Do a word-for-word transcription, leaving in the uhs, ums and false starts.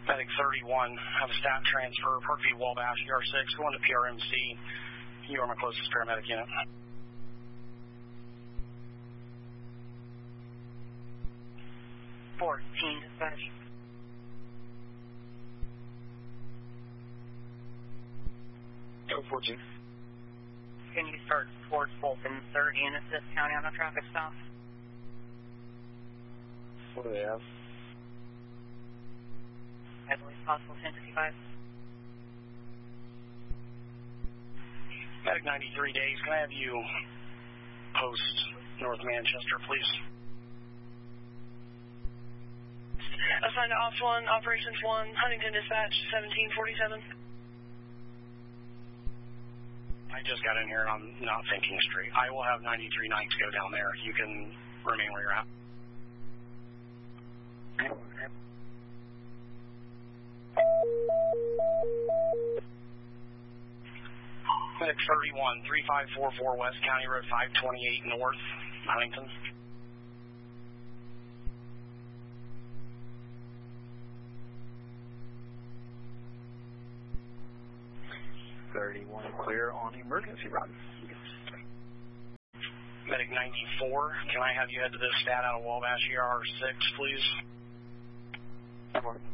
Medic thirty-one, have a stat transfer, Parkview Wabash, E R six, going to P R M C. You are my closest paramedic unit. fourteen, dispatch. Go fourteen. Can you start towards Fulton, third and assist County on a traffic stop? What do they have? I believe possible ten fifty-five. Medic ninety-three days, can I have you post North Manchester, please? Assigned to Ops one, Operations one, Huntington Dispatch, seventeen forty-seven. I just got in here and I'm not thinking straight. I will have ninety-three Knights go down there. You can remain where you're at. Medic thirty-one, three five four four West County Road five twenty-eight North, Huntington. thirty-one clear on emergency run. Medic ninety-four, can I have you head to this stat out of Wabash E R six, please? Come on.